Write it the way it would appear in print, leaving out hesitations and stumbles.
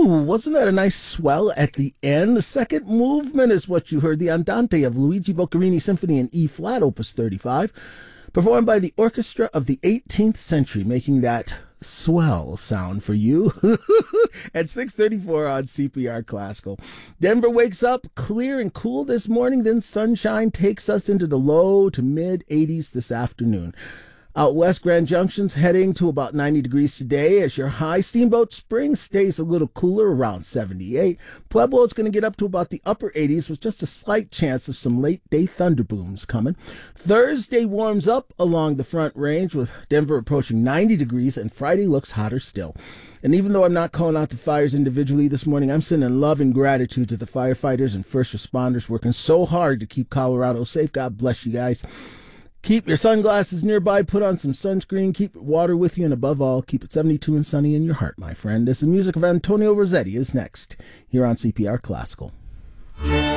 Ooh, wasn't that a nice swell at the end? The second movement is what you heard, the Andante of Luigi Boccherini Symphony in E flat, Opus 35, performed by the Orchestra of the 18th Century, making that swell sound for you at 6:34 on CPR Classical. Denver wakes up clear and cool this morning, then sunshine takes us into the low to mid 80s this afternoon. Out west, Grand Junction's heading to about 90 degrees today as your high. Steamboat Springs stays a little cooler, around 78. Pueblo is going to get up to about the upper 80s with just a slight chance of some late-day thunderbooms coming. Thursday warms up along the Front Range with Denver approaching 90 degrees, and Friday looks hotter still. And even though I'm not calling out the fires individually this morning, I'm sending love and gratitude to the firefighters and first responders working so hard to keep Colorado safe. God bless you guys. Keep your sunglasses nearby, put on some sunscreen, keep water with you, and above all, keep it 72 and sunny in your heart, my friend. As the music of Antonio Rossetti is next, here on CPR Classical.